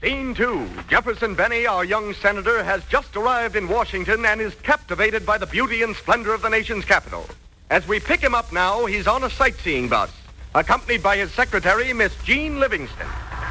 Scene 2. Jefferson Benny, our young senator, has just arrived in Washington and is captivated by the beauty and splendor of the nation's capital. As we pick him up now, he's on a sightseeing bus, accompanied by his secretary, Miss Jean Livingston.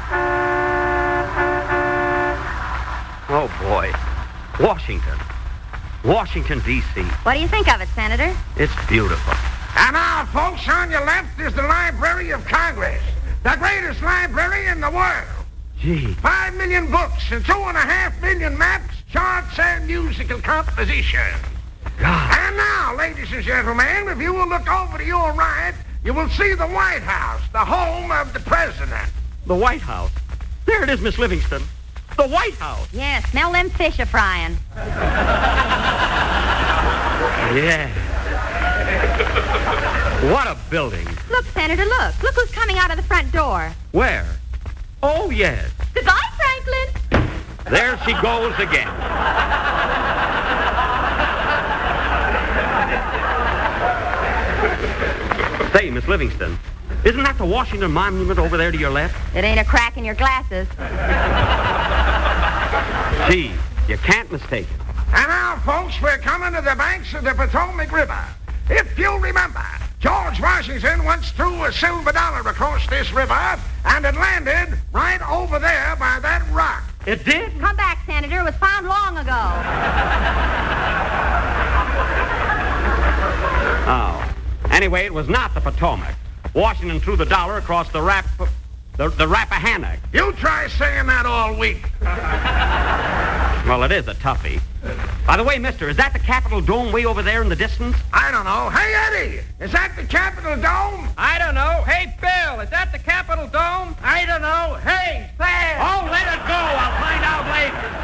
Oh, boy. Washington, D.C. What do you think of it, Senator? It's beautiful. And now, folks, on your left is the Library of Congress, the greatest library in the world. Gee. 5 million books and 2.5 million maps, charts, and musical compositions. God. And now, ladies and gentlemen, if you will look over to your right, you will see the White House, the home of the president. The White House. There it is, Miss Livingston. The White House. Yeah, smell them fish a-frying. Yeah. What a building. Look, Senator, look. Look who's coming out of the front door. Where? Oh, yes. Goodbye, Franklin. There she goes again. Say, Miss Livingston, isn't that the Washington Monument over there to your left? It ain't a crack in your glasses. Gee, you can't mistake it. And now, folks, we're coming to the banks of the Potomac River. If you remember, George Washington once threw a silver dollar across this river, and it landed right over there by that rock. It did? Come back, Senator. It was found long ago. Oh. Anyway, it was not the Potomac. Washington threw the dollar across the Rappahannock. You try saying that all week. Well, it is a toughie. By the way, mister, is that the Capitol Dome way over there in the distance? I don't know. Hey, Eddie, is that the Capitol Dome? I don't know. Hey, Bill, is that the Capitol Dome? I don't know. Hey, Sam! Oh, let it go. I'll find out later.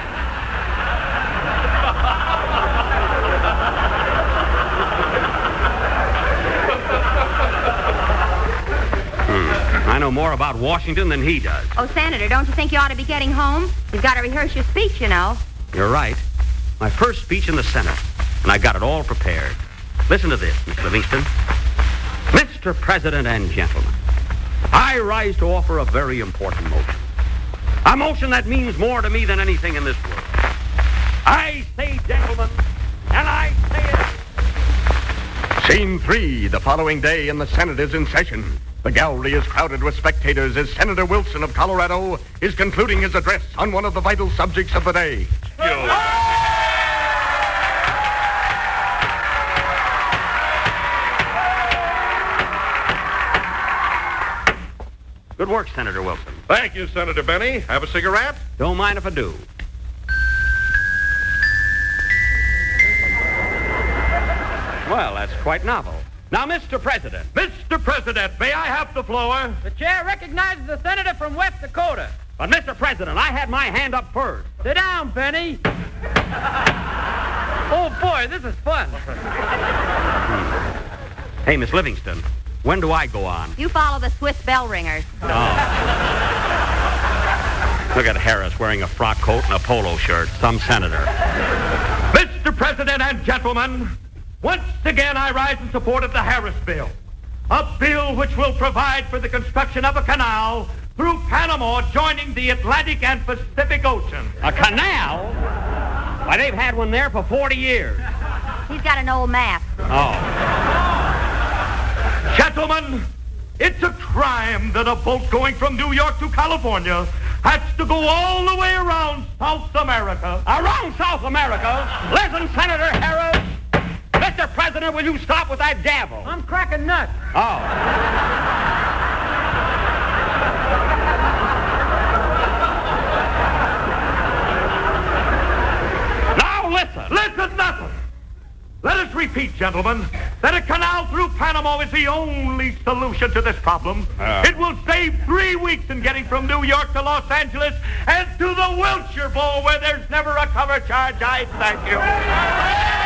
I know more about Washington than he does. Oh, Senator, don't you think you ought to be getting home? You've got to rehearse your speech, you know. You're right. My first speech in the Senate, and I got it all prepared. Listen to this, Miss Livingston. Mr. President and gentlemen, I rise to offer a very important motion. A motion that means more to me than anything in this world. I say, gentlemen, and I say it. Scene 3. The following day, and the Senate is in session. The gallery is crowded with spectators as Senator Wilson of Colorado is concluding his address on one of the vital subjects of the day. Good work, Senator Wilson. Thank you, Senator Benny. Have a cigarette? Don't mind if I do. Well, that's quite novel. Now, Mr. President. Mr. President, may I have the floor? The chair recognizes the senator from West Dakota. But, Mr. President, I had my hand up first. Sit down, Benny. Oh, boy, this is fun. Hey, Miss Livingston, when do I go on? You follow the Swiss bell ringers. Oh. Look at Harris wearing a frock coat and a polo shirt. Some senator. Mr. President and gentlemen, once again I rise in support of the Harris Bill. A bill which will provide for the construction of a canal through Panama joining the Atlantic and Pacific Ocean. A canal? Why, they've had one there for 40 years. He's got an old map. Oh. Gentlemen, it's a crime that a boat going from New York to California has to go all the way around South America. Around South America? Listen, Senator Harris. Mr. President, will you stop with that gavel? I'm cracking nuts. Oh. Now listen. Listen nothing. Let us repeat, gentlemen, that a canal through Panama is the only solution to this problem. It will save 3 weeks in getting from New York to Los Angeles and to the Wilshire Bowl where there's never a cover charge. I thank you.